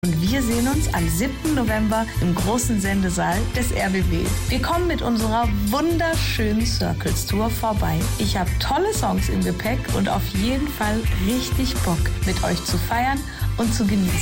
Und wir sehen uns am 7. November im großen Sendesaal des RBB. Wir kommen mit unserer wunderschönen Circles Tour vorbei. Ich habe tolle Songs im Gepäck und auf jeden Fall richtig Bock, mit euch zu feiern und zu genießen.